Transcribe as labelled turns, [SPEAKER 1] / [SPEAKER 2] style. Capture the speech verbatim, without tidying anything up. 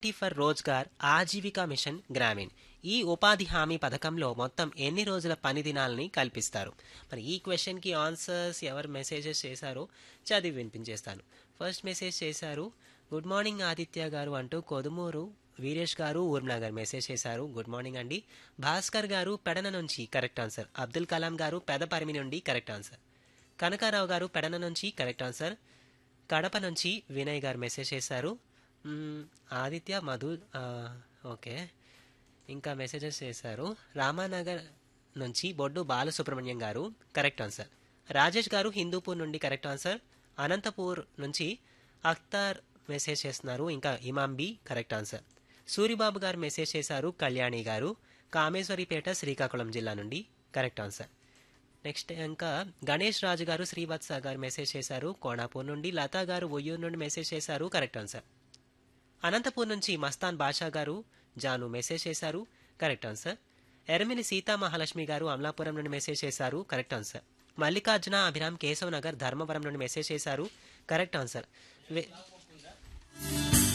[SPEAKER 1] For Rozgar Aajeevika machine Grameen ఈ ఉపాధి హామీ పథకంలో మొత్తం ఎన్ని రోజుల పని దినాలని కల్పిస్తారు? మరి ఈ క్వశ్చన్కి ఆన్సర్స్ ఎవరు మెసేజెస్ చేశారో చదివి వినిపించేస్తాను. ఫస్ట్ మెసేజ్ చేశారు, గుడ్ మార్నింగ్ ఆదిత్య గారు అంటూ కొదుమూరు వీరేష్ గారు ఊర్మిళ గారు మెసేజ్ చేశారు. గుడ్ మార్నింగ్ అండి. భాస్కర్ గారు పెడన నుంచి కరెక్ట్ ఆన్సర్. అబ్దుల్ కలాం గారు పెదపరిమి నుండి కరెక్ట్ ఆన్సర్. కనకారావు గారు పెడన నుంచి కరెక్ట్ ఆన్సర్. కడప నుంచి వినయ్ గారు మెసేజ్ చేశారు. మ్మ్, ఆదిత్య మధు ఆ, ఓకే, ఇంకా మెసేజెస్ చేశారు. రామానగర్ నుంచి బొడ్డు బాలసుబ్రహ్మణ్యం గారు కరెక్ట్ ఆన్సర్. రాజేష్ గారు హిందూపూర్ నుండి కరెక్ట్ ఆన్సర్. అనంతపూర్ నుంచి అఖ్తార్ మెసేజ్ చేస్తున్నారు. ఇంకా ఇమాం బి కరెక్ట్ ఆన్సర్. సూరిబాబు గారు మెసేజ్ చేశారు. కళ్యాణి గారు కామేశ్వరిపేట శ్రీకాకుళం జిల్లా నుండి కరెక్ట్ ఆన్సర్. నెక్స్ట్ ఇంకా గణేష్ రాజు గారు శ్రీవత్స గారు మెసేజ్ చేశారు. కోణాపూర్ నుండి లతా గారు ఒయ్యూరు నుండి మెసేజ్ చేశారు. Correct answer. అనంతపూర్ నుంచి మస్తాన్ బాషా గారు జాను మెసేజ్ చేశారు. Correct answer. ఎర్మిలి సీతా మహాలక్ష్మి గారు అమలాపురం నుండి మెసేజ్ చేశారు. Correct answer. మల్లికార్జున అభిరామ్ కేశవ్ నగర్ ధర్మవరం నుండి మెసేజ్ చేశారు. Correct answer.